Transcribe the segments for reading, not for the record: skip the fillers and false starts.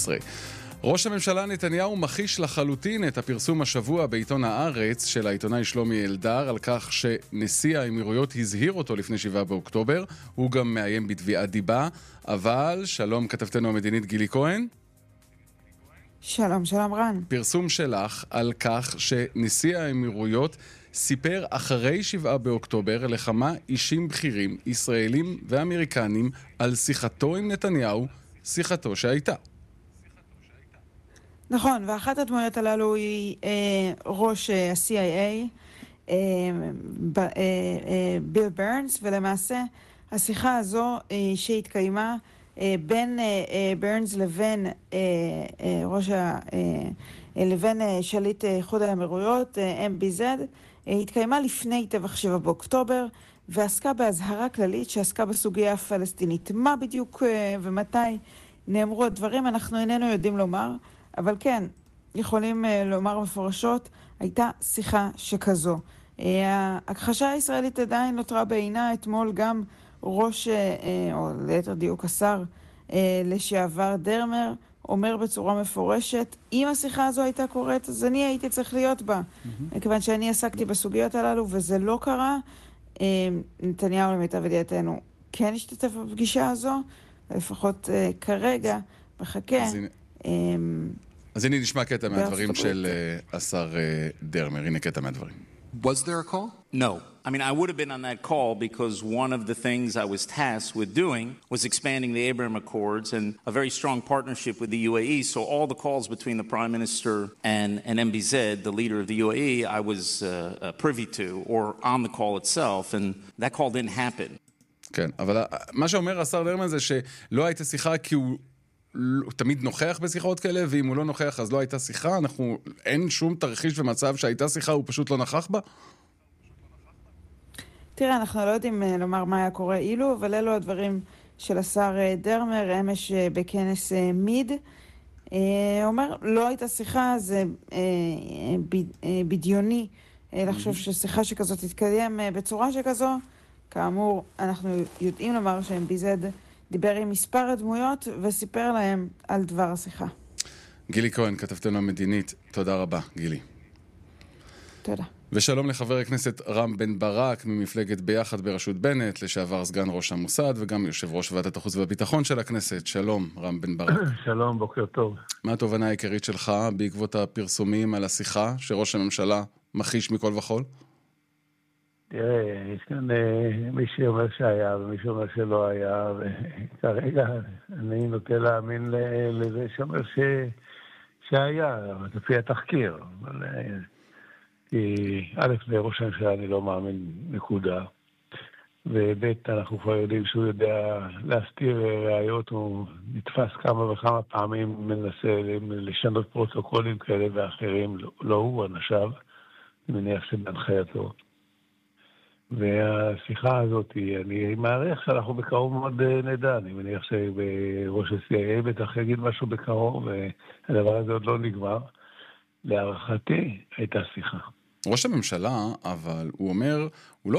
13. ראש הממשלה נתניהו מכחיש לחלוטין את הפרסום השבוע בעיתון הארץ של העיתונאי שלומי אלדר על כך שנשיא האמירויות הזהיר אותו לפני 7 באוקטובר. הוא גם מאיים בתביעת דיבה. אבל שלום כתבתנו המדינית גילי כהן. שלום, שלום רן. פרסום שלך על כך שנשיא האמירויות סיפר אחרי 7 באוקטובר לכמה אישים בכירים, ישראלים ואמריקנים, על שיחתו עם נתניהו, שיחתו שהייתה. נכון, ואחת הדמויות הללו היא ראש ה-CIA, ביל ברנס, ולמעשה השיחה הזו שהתקיימה בין ברנס לבין לבין שליט איחוד האמירויות, MBZ, התקיימה לפני טבח 7 באוקטובר, ועסקה בהזהרה כללית שעסקה בסוגיה הפלסטינית. מה בדיוק ומתי נאמרו הדברים אנחנו איננו יודעים לומר, אבל כן, יכולים לומר מפורשות, הייתה שיחה שכזו. ההכחשה הישראלית עדיין נותרה בעינה. אתמול גם ראש, או ליתר דיוק השר לשעבר דרמר, אומר בצורה מפורשת, אם השיחה הזו הייתה קורית, אז אני הייתי צריך להיות בה. מכיוון שאני עסקתי בסוגיות הללו, וזה לא קרה. נתניהו למיטב ידיעתנו כן השתתף בפגישה הזו, לפחות כרגע, מחכה. אז הנה נשמע קטע מהדברים של השר דרמר. הנה קטע מהדברים. Was there a call? No. I mean, I would have been on that call because one of the things I was tasked with doing was expanding the Abraham Accords and a very strong partnership with the UAE. So all the calls between the Prime Minister and MBZ, the leader of the UAE, I was privy to or on the call itself, and that call didn't happen. כן, אבל מה שאומר השר דרמן זה שלא הייתה שיחה כי הוא תמיד נוכח בשיחות כאלה, ואם הוא לא נוכח אז לא הייתה שיחה. אין שום תרחיש ומצב שהייתה שיחה, הוא פשוט לא נכח בה? תראה, אנחנו לא יודעים לומר מה היה קורה אילו, אבל אלו הדברים של השר דרמר, אמש בכנס מיד. אומר, לא הייתה שיחה, זה בדיוני לחשוב ששיחה שכזאת תתקיים בצורה שכזו. כאמור, אנחנו יודעים לומר ש-MBZ דיבר עם מספר הדמויות וסיפר להם על דבר השיחה. גילי כהן, כתבתנו המדינית, תודה רבה, גילי. תודה. ושלום לחבר הכנסת רם בן ברק ממפלגת ביחד בראשות בנט, לשעבר סגן ראש המוסד וגם יושב ראש ועדת החוץ והביטחון של הכנסת. שלום, רם בן ברק. שלום, בוקר טוב. מה התובנה העיקרית שלך בעקבות הפרסומים על השיחה שראש הממשלה מכחיש מכל וכל? תראה, יש כאן מי שאומר שהיה ומי שאומר שלא היה, וכרגע אני נוטה להאמין לזה שאומר שהיה, לפי התחקיר. אבל א', לראש הממשלה אני לא מאמין, נקודה. וב', אנחנו כבר יודעים שהוא יודע להסתיר ראיות, הוא נתפס כמה וכמה פעמים, מנסה לשנות פרוטוקולים כאלה ואחרים, לא הוא אנשיו, אני מניח שבהנחייתו. והשיחה הזאת, אני מעריך שאנחנו בקרוב מאוד נדע, אני מניח שבראש ה-CIA בטח יגיד משהו בקרוב, והדבר הזה עוד לא נגמר. להערכתי הייתה שיחה. ראש הממשלה, אבל הוא לא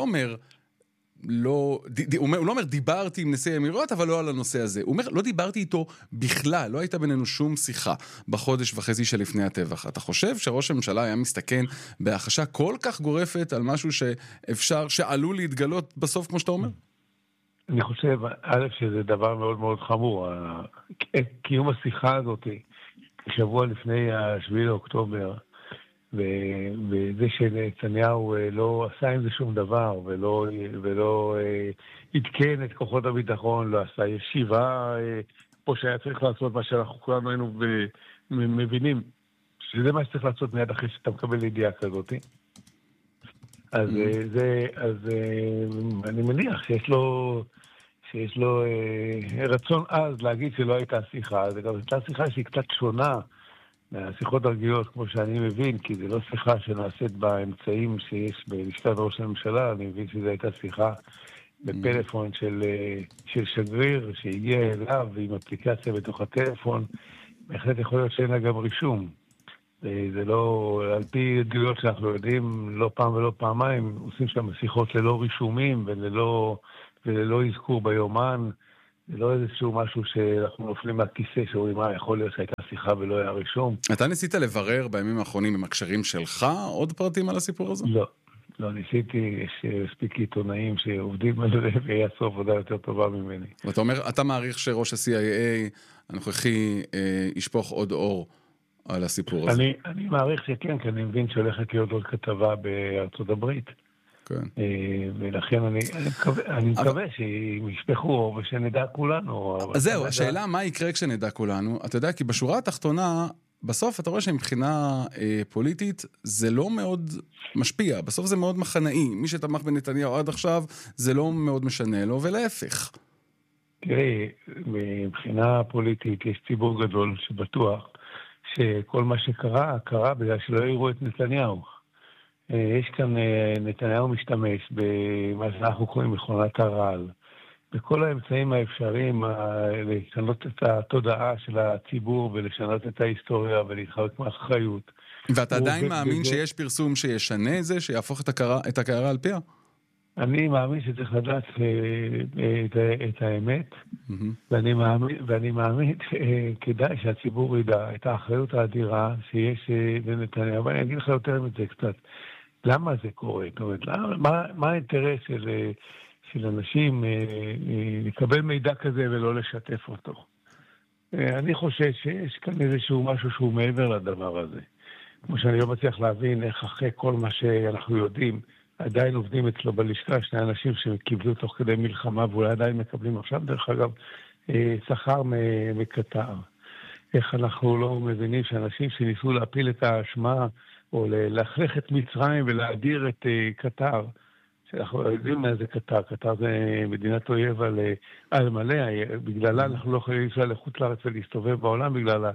אומר דיברתי עם נשיא האמירויות, אבל לא על הנושא הזה. הוא אומר, לא דיברתי איתו בכלל, לא הייתה בינינו שום שיחה בחודש וחצי שלפני הטבח. אתה חושב שראש הממשלה היה מסתכן בהכחשה כל כך גורפת על משהו שעלול להתגלות בסוף, כמו שאתה אומר? אני חושב, א', שזה דבר מאוד מאוד חמור. קיום השיחה הזאת, שבוע לפני ה-7 לאוקטובר, וזה שנתניהו לא עשה עם זה שום דבר, ולא התקן את כוחות הביטחון, לא עשה ישיבה, פה שהיה צריך לעשות מה שאנחנו כולנו היינו מבינים, שזה מה שצריך לעשות מיד אחרי שאתה מקבל ידיעה כזאת. אז אני מניח שיש לו רצון אז להגיד שלא הייתה שיחה, זה גם הייתה שיחה שהיא קצת שונה, מהשיחות הרגילות, כמו שאני מבין, כי זה לא שיחה שנעשית באמצעים שיש בלשכת ראש הממשלה, אני מבין שזו הייתה שיחה בפלאפון של שגריר שהגיע אליו עם אפליקציה בתוך הטלפון. בהחלט יכול להיות שאין לה גם רישום. זה לא, על פי עדויות שאנחנו יודעים, לא פעם ולא פעמיים, עושים שם שיחות ללא רישומים וללא אזכור ביומן. זה לא איזשהו משהו שאנחנו נופלים מהכיסא שאומרים, יכול להיות שהייתה שיחה ולא היה רישום. אתה ניסית לברר בימים האחרונים עם הקשרים שלך עוד פרטים על הסיפור הזה? לא ניסיתי, יש מספיק עיתונאים שעובדים על זה ויעשו עבודה יותר טובה ממני. ואתה אומר, אתה מעריך שראש ה-CIA הנוכחי ישפוך עוד אור על הסיפור הזה? אני מעריך שכן, כי אני מבין שהולכת להיות עוד כתבה בארצות הברית. כן. ולכן אני מקווה שישפכו אור ושנדע כולנו. זהו, השאלה מה יקרה כשנדע כולנו, אתה יודע, כי בשורה התחתונה, בסוף אתה רואה שמבחינה פוליטית זה לא מאוד משפיע, בסוף זה מאוד מחנאי. מי שתמך בנתניהו עד עכשיו זה לא מאוד משנה לו, ולהפך. תראי, מבחינה פוליטית יש ציבור גדול שבטוח שכל מה שקרה, קרה בגלל שלא יראו את נתניהו. יש כאן, נתניהו משתמש במה שאנחנו קוראים מכונת הרעל. בכל האמצעים האפשריים לשנות את התודעה של הציבור ולשנות את ההיסטוריה ולהתחלק מאחריות. ואתה עדיין מאמין שיש פרסום שישנה את זה, שיהפוך את הקערה על פיה? אני מאמין שצריך לדעת את האמת, ואני מאמין כדאי שהציבור ידע את האחריות האדירה שיש לנתניהו. ואני אגיד לך יותר מזה קצת, למה זה קורה? זאת אומרת, מה האינטרס של אנשים לקבל מידע כזה ולא לשתף אותו? אני חושב שיש כאן איזשהו משהו שהוא מעבר לדבר הזה. כמו שאני לא מצליח להבין איך אחרי כל מה שאנחנו יודעים, עדיין עובדים אצלו בלשכה שני אנשים שקיבלו תוך כדי מלחמה, ואולי עדיין מקבלים עכשיו, דרך אגב, שכר מקטר. איך אנחנו לא מבינים שאנשים שניסו להפיל את האשמה, או להכריח את מצרים ולהדיר את קטר, שאנחנו יודעים מה זה קטר, קטר זה מדינת אויב על מלא, בגללה אנחנו לא יכולים לנסוע לחוץ לארץ ולהסתובב בעולם,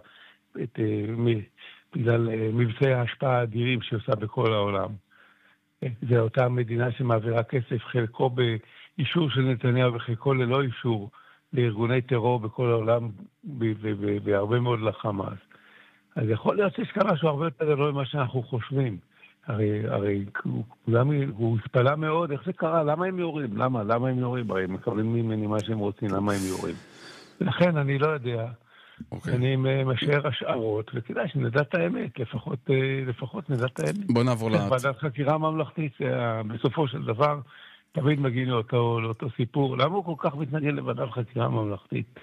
בגלל מבצעי ההשפעה האדירים שעושה בכל העולם. זה אותה מדינה שמעבירה כסף, חלקו באישור של נתניהו וחלקו ללא אישור לארגוני טרור בכל העולם, בהרבה מאוד לחמאס. אז יכול להיות שיש כאן משהו הרבה יותר גדול ממה שאנחנו חושבים. הרי הוא התפלא מאוד, איך זה קרה? למה הם יורים? למה הם יורים? הרי הם מקבלים ממני מה שהם רוצים, למה הם יורים? לכן אני לא יודע. אני משאר השערות, וכדאי שנדע את האמת, לפחות נדע את האמת. בוא נעבור ועדת חקירה ממלכתית, בסופו של דבר, תמיד מגיעים לאותו סיפור. למה הוא כל כך מתנגד לוועדת חקירה ממלכתית?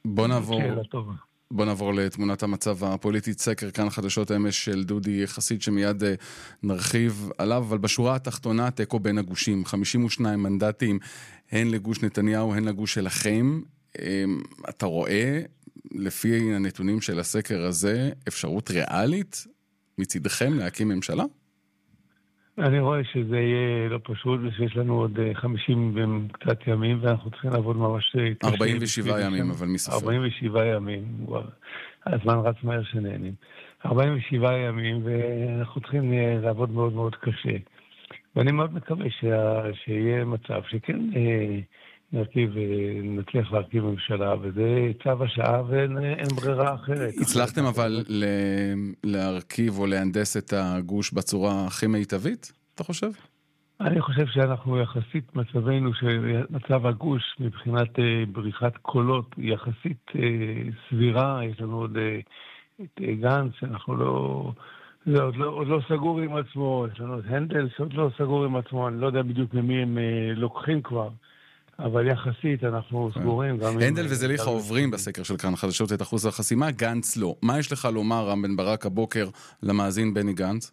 בוא נעבור לתמונת המצב הפוליטית. סקר כאן חדשות אמש של דודי חסיד שמיד נרחיב עליו, אבל בשורה התחתונה תיקו בין הגושים, 52 מנדטים, הן לגוש נתניהו, הן לגוש שלכם. אתה רואה, לפי הנתונים של הסקר הזה, אפשרות ריאלית מצדכם להקים ממשלה? אני רואה שזה יהיה לא פשוט, ושיש לנו עוד 50 וקצת ימים, ואנחנו צריכים לעבוד ממש... 47 ימים, אבל מי סופר? 47 ימים, הזמן רץ מהר שנהנים. 47 ימים, ואנחנו צריכים לעבוד מאוד מאוד קשה. ואני מאוד מקווה שיהיה מצב שכן נצליח להרכיב ממשלה, וזה צו השעה ואין ברירה אחרת. הצלחתם אבל להרכיב או להנדס את הגוש בצורה הכי מיטבית, אתה חושב? אני חושב שאנחנו יחסית מצבנו, שמצב הגוש מבחינת בריחת קולות יחסית סבירה. יש לנו עוד את גנץ, אנחנו עוד לא סגור עם עצמו, יש לנו את הנדל שעוד לא סגור עם עצמו, אני לא יודע בדיוק ממי הם לוקחים כבר. אבל יחסית אנחנו סגורים. הנדל וזליכה עוברים בסקר של כאן חדשות את אחוז החסימה, גנץ לא. מה יש לך לומר, רם בן ברק, הבוקר למאזין בני גנץ?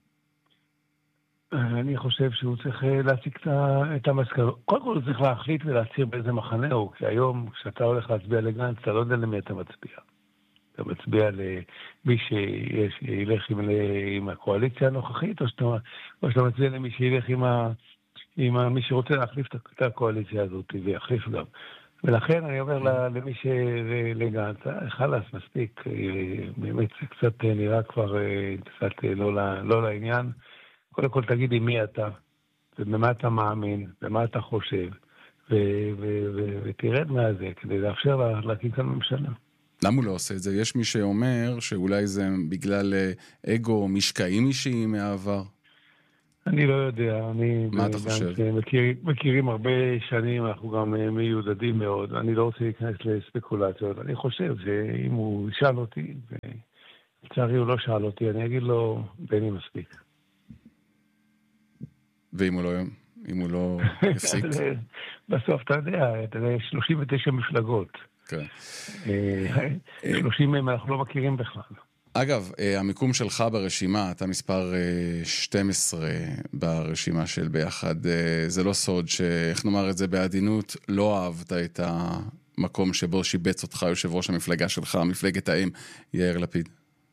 אני חושב שהוא צריך להציג את המסקנות. קודם כל הוא צריך להחליט ולהצהיר באיזה מחנה הוא, כי היום כשאתה הולך להצביע לגנץ, אתה לא יודע למי אתה מצביע. אתה מצביע למי שילך עם הקואליציה הנוכחית, או שאתה מצביע למי שילך עם מי שרוצה להחליף את הקואליציה הזאת, ויחליף גם. ולכן אני אומר למי שלגנץ, חלס, מספיק, באמת זה קצת נראה כבר קצת לא לעניין. קודם כל תגידי מי אתה, ובמה אתה מאמין, ומה אתה חושב, ותרד מהזה, כדי לאפשר להקים כאן ממשלה. למה הוא לא עושה את זה? יש מי שאומר שאולי זה בגלל אגו, משקעים אישיים מהעבר. אני לא יודע, מה אתה חושב? מכירים הרבה שנים, אנחנו גם מיודדים מאוד, אני לא רוצה להיכנס לספקולציות, אני חושב שאם הוא ישאל אותי, לצערי הוא לא שאל אותי, אני אגיד לו, בני מספיק. ואם הוא לא יפסיק? בסוף אתה יודע, 39 מפלגות. כן. 30 מהם אנחנו לא מכירים בכלל. אגב, המיקום שלך ברשימה, אתה מספר 12 ברשימה של ביחד. זה לא סוד שאיך נאמר את זה בעדינות, לא אהבת את המקום שבו שיבץ אותך יושב ראש המפלגה שלך, מפלגת האם, יאיר לפיד.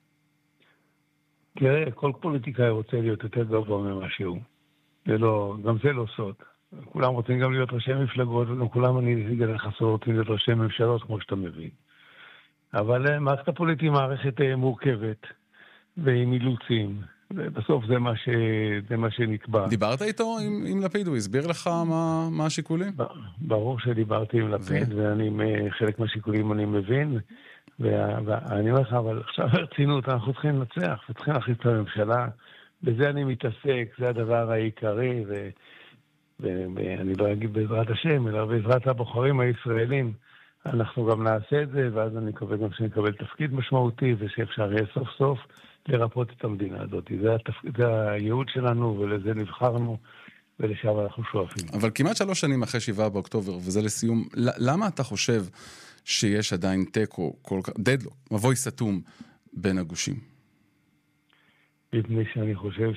תראה, כל פוליטיקאי רוצה להיות יותר גבוה ממה שהוא. גם זה לא סוד. כולם רוצים גם להיות ראשי מפלגות, וגם כולם אני אגלה חסור רוצים להיות ראשי ממשלות, כמו שאתה מבין. אבל מערכת הפוליטית היא מערכת מורכבת, ועם אילוצים, ובסוף זה מה שנקבע. דיברת איתו עם לפיד? הוא הסביר לך מה השיקולים? ברור שדיברתי עם לפיד, וחלק מהשיקולים אני מבין, ואני אומר לך, אבל עכשיו ברצינות, אנחנו צריכים לנצח, וצריכים להכניס את הממשלה, בזה אני מתעסק, זה הדבר העיקרי, ואני לא אגיד בעזרת השם, אלא בעזרת הבוחרים הישראלים, אנחנו גם נעשה את זה, ואז אני מקווה גם שנקבל תפקיד משמעותי, ושאפשר יהיה סוף סוף לרפות את המדינה הזאת. זה הייעוד שלנו, ולזה נבחרנו, ולשם אנחנו שואפים. אבל כמעט 3 שנים אחרי 7 באוקטובר, וזה לסיום, למה אתה חושב שיש עדיין טקו, דדלוק, מבוי סתום בין הגושים? מפני שאני חושב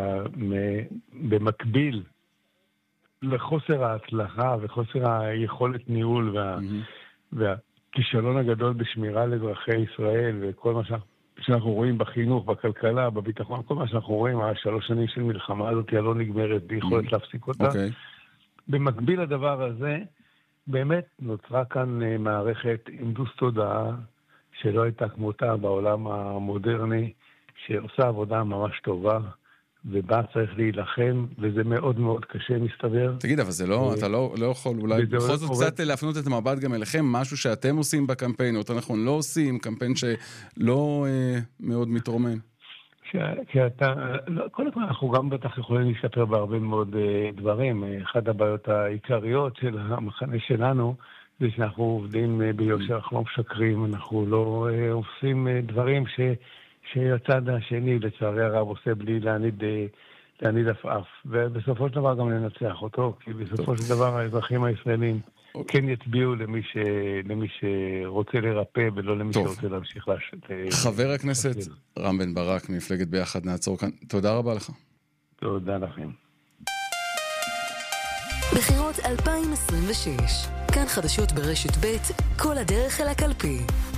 שבמקביל לחוסר ההצלחה וחוסר היכולת ניהול והכישלון הגדול בשמירה לאזרחי ישראל וכל מה שאנחנו רואים בחינוך, בכלכלה, בביטחון, כל מה שאנחנו רואים, 3 שנים של מלחמה הזאת הלא נגמרת, בלי יכולת להפסיק אותה. במקביל לדבר הזה, באמת נוצרה כאן מערכת אינדוס תודעה שלא הייתה כמותה בעולם המודרני, שעושה עבודה ממש טובה, ובה צריך להילחם, וזה מאוד מאוד קשה מסתבר. תגיד, אבל זה לא, אתה לא יכול אולי בכל זאת קצת להפנות את המבט גם אליכם, משהו שאתם עושים בקמפיין, או נכון, לא עושים, קמפיין שלא מאוד מתרומם. קודם כל אנחנו גם בטח יכולים להשתפר בהרבה מאוד דברים. אחת הבעיות העיקריות של המחנה שלנו, זה שאנחנו עובדים ביושר, אנחנו לא משקרים, אנחנו לא עושים דברים שהצד השני לצערי הרב עושה בלי להניד עפעף. ובסופו של דבר גם לנצח אותו, כי בסופו של דבר האזרחים הישראלים כן יצביעו למי שרוצה לרפא ולא למי שרוצה להמשיך חבר הכנסת רם בן ברק ממפלגת ביחד, נעצור כאן. תודה רבה לך. תודה לכם. בחירות 2026, כאן חדשות ברשת ב', כל הדרך אל הקלפי.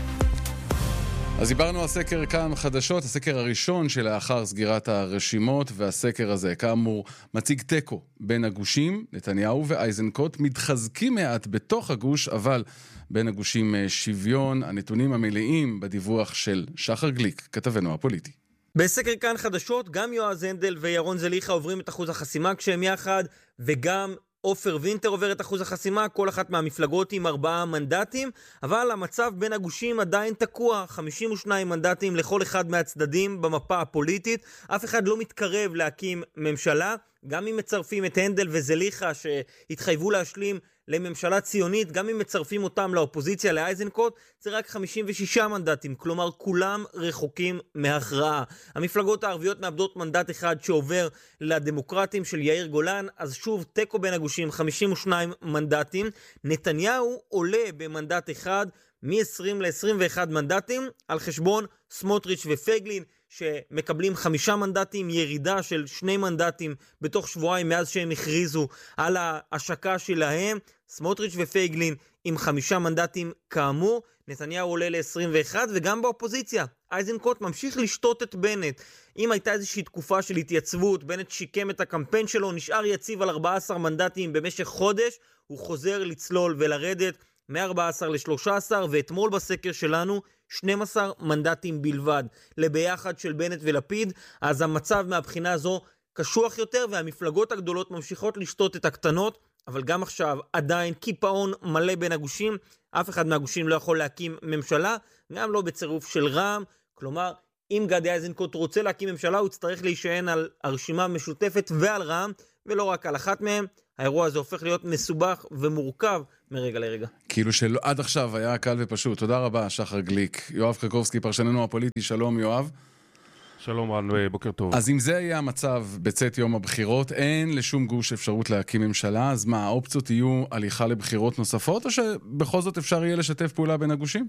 אז דיברנו על סקר כאן חדשות, הסקר הראשון שלאחר סגירת הרשימות, והסקר הזה כאמור מציג טקו בין הגושים, נתניהו ואייזנקוט מתחזקים מעט בתוך הגוש, אבל בין הגושים שוויון. הנתונים המלאים בדיווח של שחר גליק, כתבנו הפוליטי. בסקר כאן חדשות, גם יועז הנדל וירון זליכה עוברים את אחוז החסימה כשהם יחד, וגם עופר וינטר עובר את אחוז החסימה, כל אחת מהמפלגות עם 4 מנדטים, אבל המצב בין הגושים עדיין תקוע, 52 מנדטים לכל אחד מהצדדים במפה הפוליטית, אף אחד לא מתקרב להקים ממשלה, גם אם מצרפים את הנדל וזליכה שהתחייבו להשלים לממשלה ציונית, גם אם מצרפים אותם לאופוזיציה לאייזנקוט, זה רק 56 מנדטים, כלומר כולם רחוקים מהכרעה. המפלגות הערביות מאבדות מנדט אחד שעובר לדמוקרטים של יאיר גולן, אז שוב טקו בין הגושים, 52 מנדטים. נתניהו עולה במנדט אחד מ-20 ל-21 מנדטים, על חשבון סמוטריץ' ופייגלין, שמקבלים 5 מנדטים, ירידה של 2 מנדטים בתוך שבועיים מאז שהם הכריזו על ההשקה שלהם. סמוטריץ' ופייגלין עם 5 מנדטים כאמור, נתניהו עולה ל-21, וגם באופוזיציה אייזנקוט ממשיך לשתות את בנט. אם הייתה איזושהי תקופה של התייצבות, בנט שיקם את הקמפיין שלו, נשאר יציב על 14 מנדטים במשך חודש, הוא חוזר לצלול ולרדת מ-14 ל-13, ואתמול בסקר שלנו 12 מנדטים בלבד לביחד של בנט ולפיד. אז המצב מהבחינה הזו קשוח יותר, והמפלגות הגדולות ממשיכות לשתות את הקטנות, אבל גם עכשיו עדיין קיפאון מלא בין הגושים, אף אחד מהגושים לא יכול להקים ממשלה, גם לא בצירוף של רע"מ. כלומר, אם גדי איזנקוט רוצה להקים ממשלה, הוא יצטרך להישען על הרשימה המשותפת ועל רע"מ, ולא רק על אחת מהם. האירוע הזה הופך להיות מסובך ומורכב מרגע לרגע. כאילו שעד עכשיו היה קל ופשוט. תודה רבה, שחר גליק. יואב קרקובסקי, פרשננו הפוליטי, שלום יואב. שלום רן, בוקר טוב. אז אם זה יהיה המצב בצאת יום הבחירות, אין לשום גוש אפשרות להקים ממשלה, אז מה, האופציות יהיו הליכה לבחירות נוספות, או שבכל זאת אפשר יהיה לשתף פעולה בין הגושים?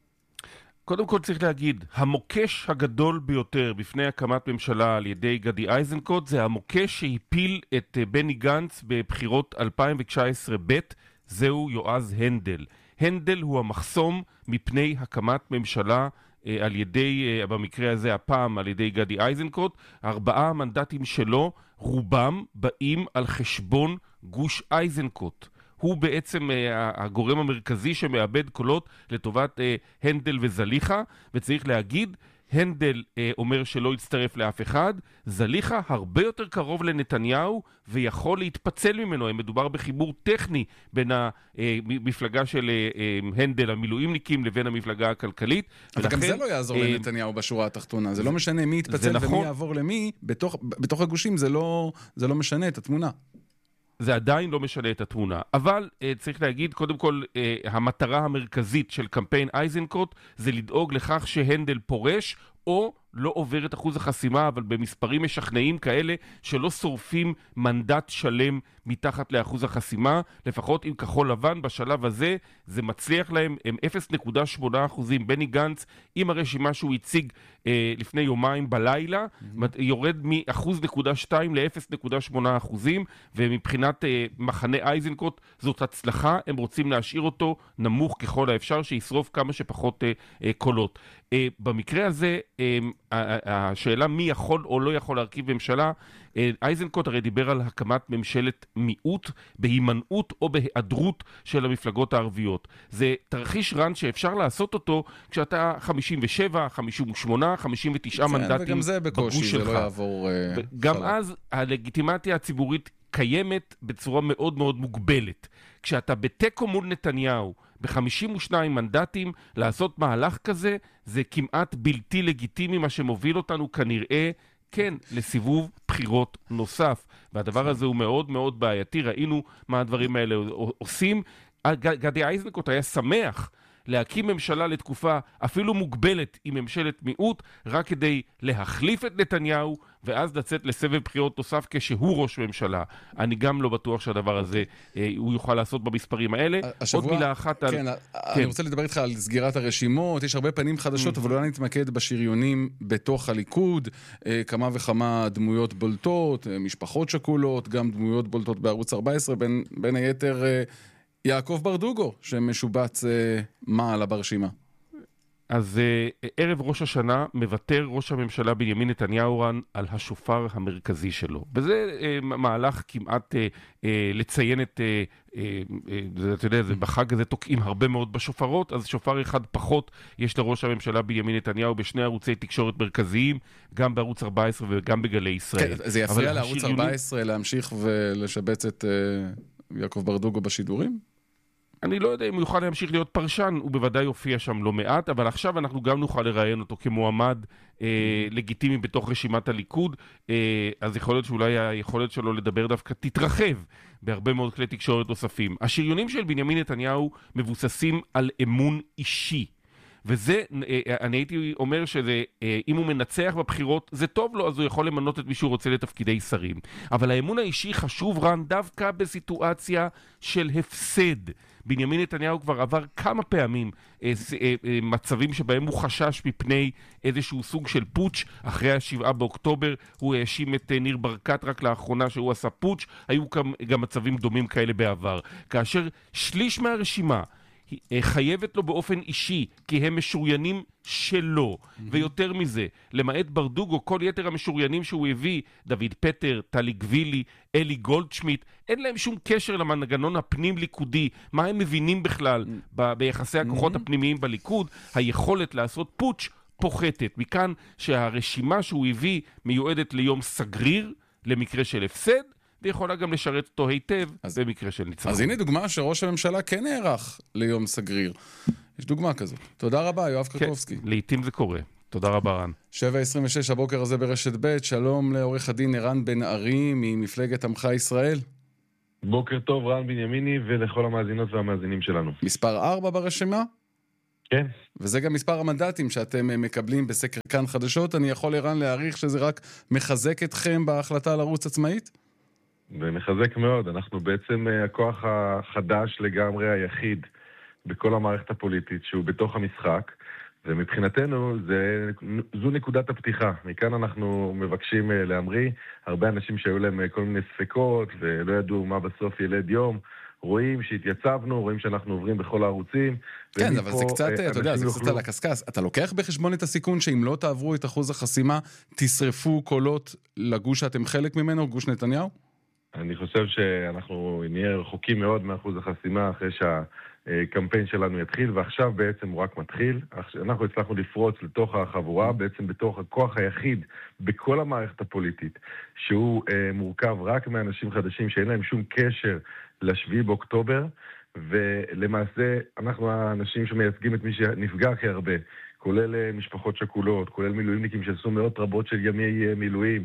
קודם כל צריך להגיד, המוקש הגדול ביותר בפני הקמת ממשלה על ידי גדי איזנקוט, זה המוקש שהפיל את בני גנץ בבחירות 2019 ב', זהו יועז הנדל. הנדל הוא המחסום מפני הקמת ממשלה על ידי, במקרה הזה הפעם על ידי גדי איזנקוט. 4 המנדטים שלו, רובם באים על חשבון גוש איזנקוט. הוא בעצם הגורם המרכזי שמאבד קולות לטובת הנדל וזליחה, וצריך להגיד, הנדל אומר שלא יצטרף לאף אחד, זליחה הרבה יותר קרוב לנתניהו ויכול להתפצל ממנו. מדובר בחיבור טכני בין המפלגה של הנדל, המילואימניקים, לבין המפלגה הכלכלית. אבל גם זה לא יעזור לנתניהו בשורה התחתונה. זה לא משנה מי יתפצל ומי יעבור למי, בתוך הגושים זה לא משנה את התמונה. זה עדיין לא משנה את התמונה. אבל צריך להגיד, קודם כל, המטרה המרכזית של קמפיין איזנקוט זה לדאוג לכך שהנדל פורש, או לא עובר את אחוז החסימה, אבל במספרים משכנעים כאלה שלא שורפים מנדט שלם מתחת לאחוז החסימה. לפחות עם כחול לבן בשלב הזה, זה מצליח להם, הם 0.8%. בני גנץ, עם הרשימה שהוא הציג לפני יומיים בלילה, יורד מ1.2% ל-0.8%, ומבחינת מחנה איזנקוט זאת הצלחה. הם רוצים להשאיר אותו נמוך ככל האפשר, שישרוף כמה שפחות קולות. במקרה הזה, השאלה מי יכול או לא יכול להרכיב ממשלה, איזנקוט הרי דיבר על הקמת ממשלת מיעוט בהימנעות או בהיעדרות של המפלגות הערביות. זה תרחיש רן שאפשר לעשות אותו כשאתה 57, 58, 59 מנדטים וגם זה בקושי, זה לא יעבור גם אז הלגיטימציה הציבורית קיימת בצורה מאוד מאוד מוגבלת. כשאתה בטקו מול נתניהו, ב-52 מנדטים, לעשות מהלך כזה, זה כמעט בלתי לגיטימי, מה שמוביל אותנו כנראה, כן, לסיבוב בחירות נוסף. והדבר הזה הוא מאוד מאוד בעייתי. ראינו מה הדברים האלה עושים. גדי איזנקוט היה שמח להקים ממשלה לתקופה אפילו מוגבלת עם ממשלת מיעוט, רק כדי להחליף את נתניהו, ואז לצאת לסבב בחירות נוסף כשהוא ראש ממשלה. אני גם לא בטוח שהדבר הזה הוא יוכל לעשות במספרים האלה. עוד מילה אחת על... אני רוצה לדבר איתך על סגירת הרשימות. יש הרבה פנים חדשות, אבל אולי נתמקד בשריונים בתוך הליכוד. כמה וכמה דמויות בולטות, משפחות שכולות, גם דמויות בולטות בערוץ 14, בין היתר... יעקב ברדוגו, שמשובץ מעלה ברשימה. אז ערב ראש השנה מבטר ראש הממשלה בנימין נתניהו על השופר המרכזי שלו. וזה מהלך כמעט לציין את, אתה יודע, בחג הזה תוקעים הרבה מאוד בשופרות, אז שופר אחד פחות יש לראש הממשלה בנימין נתניהו בשני ערוצי תקשורת מרכזיים, גם בערוץ 14 וגם בגלי ישראל. כן, זה יפריע לערוץ 14 להמשיך ולשבץ את יעקב ברדוגו בשידורים? אני לא יודע אם הוא יוכל להמשיך להיות פרשן, הוא בוודאי יופיע שם לא מעט, אבל עכשיו אנחנו גם נוכל לראיין אותו כמועמד לגיטימי בתוך רשימת הליכוד, אז יכול להיות שאולי היכולת שלו לדבר דווקא תתרחב בהרבה מאוד כלי תקשורת נוספים. השריונים של בנימין נתניהו מבוססים על אמון אישי. וזה, אני הייתי אומר שזה, אם הוא מנצח בבחירות, זה טוב לו, אז הוא יכול למנות את מי שהוא רוצה לתפקידי שרים. אבל האמון האישי חשוב רן דווקא בסיטואציה של הפסד. בנימין נתניהו כבר עבר כמה פעמים מצבים שבהם הוא חשש מפני איזשהו סוג של פוטש. אחרי 7 באוקטובר הוא האשים את ניר ברקת רק לאחרונה שהוא עשה פוטש. היו גם מצבים דומים כאלה בעבר. כאשר שליש מהרשימה חייבת לו באופן אישי, כי הם משוריינים שלו. ויותר מזה, למעט ברדוגו, כל יתר המשוריינים שהוא הביא, דוד פטר, טלי גבילי, אלי גולדשמיט, אין להם שום קשר למנגנון הפנים ליכודי. מה הם מבינים בכלל ביחסי הכוחות הפנימיים בליכוד? היכולת לעשות פוטש פוחתת. מכאן שהרשימה שהוא הביא מיועדת ליום סגריר, למקרה של הפסד, ויכולה גם לשרת אותו היטב במקרה של ניצחון. אז הנה דוגמה שראש הממשלה כן נערך ליום סגריר. יש דוגמה כזאת. תודה רבה, יואב קרקובסקי. לעתים זה קורה. תודה רבה, רן. 7:26 הבוקר הזה ברשת ב', שלום לעורך הדין ערן בן ארי ממפלגת עמך ישראל. בוקר טוב, רן בנימיני, ולכל המאזינות והמאזינים שלנו. מספר 4 ברשימה? כן. וזה גם מספר המנדטים שאתם מקבלים בסקר כאן חדשות. אני יכול ערן להעריך שזה רק מחזק אתכם בהחלטה לרוץ עצמאית? ומחזק מאוד. אנחנו בעצם הכוח החדש לגמרי היחיד בכל המערכת הפוליטית שהוא בתוך המשחק, ומבחינתנו זו נקודת הפתיחה. מכאן אנחנו מבקשים להמריא. הרבה אנשים שהיו להם כל מיני ספקות ולא ידעו מה בסוף ילד יום, רואים שהתייצבנו, רואים שאנחנו עוברים בכל הערוצים. כן, אבל זה קצת, אתה יודע, זה קצת על הקסקס. אתה לוקח בחשבון את הסיכון שאם לא תעברו את אחוז החסימה, תשרפו קולות לגוש שאתם חלק ממנו, גוש נתניהו? אני חושב שאנחנו נהיה רחוקים מאוד מאחוז החסימה אחרי שהקמפיין שלנו יתחיל, ועכשיו בעצם הוא רק מתחיל. אנחנו הצלחנו לפרוץ לתוך החבורה, בעצם בתוך הכוח היחיד בכל המערכת הפוליטית, שהוא מורכב רק מאנשים חדשים שאין להם שום קשר ל7 באוקטובר, ולמעשה אנחנו האנשים שמייצגים את מי שנפגע הכי הרבה, כולל משפחות שכולות, כולל מילואימניקים שעשו מאות רבות של ימי מילואים,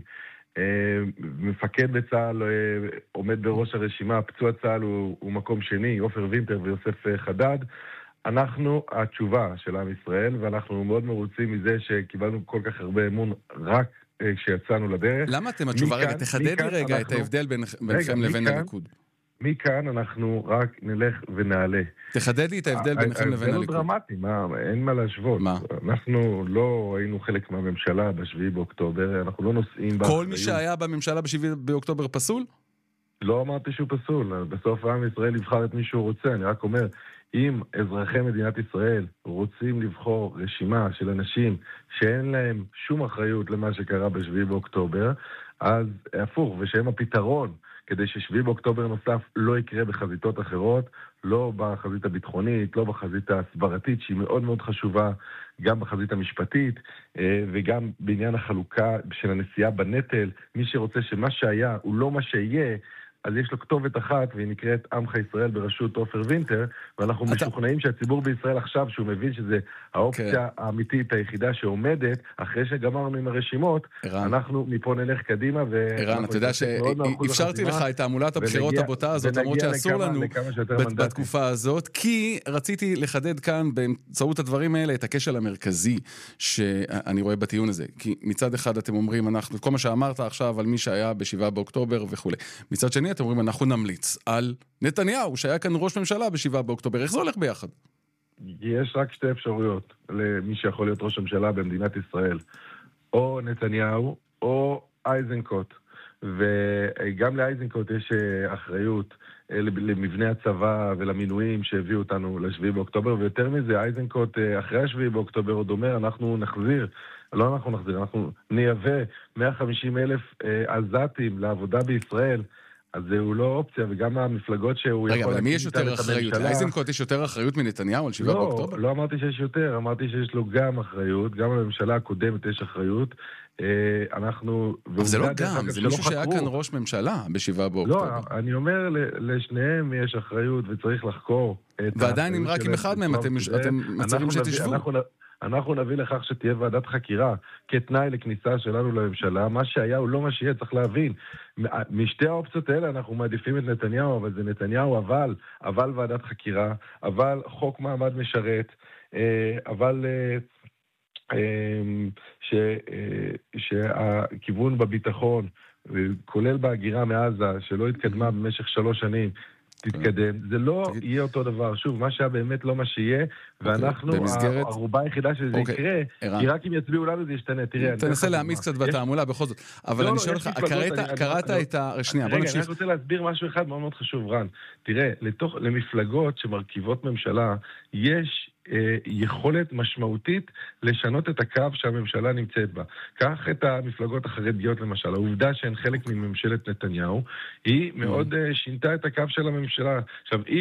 מפקד בצה"ל עומד בראש הרשימה, פצוע צה"ל הוא מקום שני, עופר וינטר ויוסף חדד. אנחנו התשובה של עם ישראל, ואנחנו מאוד מרוצים מזה שקיבלנו כל כך הרבה אמון רק כשיצאנו לדרך. למה אתם התשובה? רגע, תחדד לי רגע את ההבדל ביניכם לבין הליכוד. מכאן אנחנו רק נלך ונעלה. תחדד לי את ההבדל ביניכם לבין הליכוד. זה לא דרמטי, אין מה להשוות. מה? אנחנו לא היינו חלק מהממשלה ב7 באוקטובר, אנחנו לא נושאים באחריות. כל מי שהיה בממשלה ב7 באוקטובר פסול? לא אמרתי שהוא פסול, בסוף עם ישראל יבחר את מי שהוא רוצה, אני רק אומר, אם אזרחי מדינת ישראל רוצים לבחור רשימה של אנשים שאין להם שום אחריות למה שקרה ב7 באוקטובר, אז הפוך, ושהם הפתרון, כדי ש7 באוקטובר נוסף לא יקרה בחזיתות אחרות, לא בחזית הביטחונית, לא בחזית ההסברתית, שהיא מאוד מאוד חשובה, גם בחזית המשפטית, וגם בעניין החלוקה של הנשיאה בנטל. מי שרוצה שמה שהיה הוא לא מה שיהיה, אז יש לו כתובת אחת, והיא נקראת עמך ישראל בראשות עופר וינטר, ואנחנו משוכנעים שהציבור בישראל עכשיו, שהוא מבין שזה האופציה האמיתית היחידה שעומדת, אחרי שגמרנו עם הרשימות, אנחנו מפה נלך קדימה, ערן, אתה יודע שאפשרתי לך את תעמולת הבחירות הבוטה הזאת, למרות שאסור לנו בתקופה הזאת, כי רציתי לחדד כאן באמצעות הדברים האלה את הכשל המרכזי שאני רואה בטיעון הזה. כי מצד אחד אתם אומרים, אנחנו, כל מה שאמרת עכשיו על מי שהיה ב7 באוקטובר וכו'. מצד שני אתם אומרים, אנחנו נמליץ על נתניהו, שהיה כאן ראש ממשלה ב7 באוקטובר. איך זה הולך ביחד? יש רק שתי אפשרויות למי שיכול להיות ראש ממשלה במדינת ישראל. או נתניהו, או אייזנקוט. וגם לאייזנקוט יש אחריות למבנה הצבא ולמינויים שהביאו אותנו ל7 באוקטובר, ויותר מזה, אייזנקוט אחרי 7 באוקטובר עוד אומר, אנחנו נחזיר, לא אנחנו נחזיר, אנחנו נייבא 150,000 עזתים לעבודה בישראל, אז זהו לא אופציה, וגם המפלגות שהוא יכול... רגע, אבל למי יש יותר אחריות? לאייזנקוט יש יותר אחריות מנתניהו על 7 באוקטובר? לא אמרתי שיש יותר, אמרתי שיש לו גם אחריות, גם לממשלה הקודמת יש אחריות. אנחנו... אבל זה לא גם, זה מישהו שהיה כאן ראש ממשלה ב7 באוקטובר. לא, אני אומר, לשניהם יש אחריות וצריך לחקור. ועדיין אם רק עם אחד מהם אתם מצרים שתשבו. אנחנו נביא לכך שתהיה ועדת חקירה כתנאי לכניסה שלנו לממשלה. מה שהיה הוא לא מה שיהיה, צריך להבין. משתי האופציות האלה אנחנו מעדיפים את נתניהו, אבל זה נתניהו, אבל ועדת חקירה, אבל חוק מעמד משרת, אבל שהכיוון בביטחון, כולל בהגירה מעזה, שלא התקדמה במשך 3 שנים, תתקדם. זה לא יהיה אותו דבר. שוב, מה שהיה באמת לא מה שיהיה, ואנחנו, הערובה היחידה שזה יקרה, כי רק אם יצביעו לנו זה ישתנה. תנסה להעמיס קצת בתעמולה בכל זאת. אבל אני שואל לך, קראת את שנייה, בוא נמשיך. רגע, אני רוצה להסביר משהו אחד מאוד מאוד חשוב, רן. תראה, למפלגות שמרכיבות ממשלה, יש יכולת משמעותית לשנות את הקו שהממשלה נמצאת בה. כך את המפלגות החרדיות למשל. העובדה שהן חלק מממשלת נתניהו, היא מאוד שינתה את הקו של הממשלה. עכשיו, אם